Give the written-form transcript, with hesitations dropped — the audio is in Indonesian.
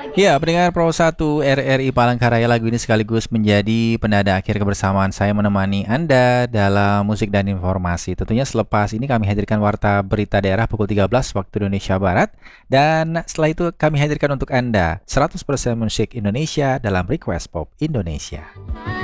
Ya, pendengar Pro 1 RRI Palangkaraya, lagu ini sekaligus menjadi penanda akhir kebersamaan saya menemani Anda dalam musik dan informasi. Tentunya selepas ini kami hadirkan Warta Berita Daerah pukul 13 waktu Indonesia Barat. Dan setelah itu kami hadirkan untuk Anda 100% musik Indonesia dalam Request Pop Indonesia.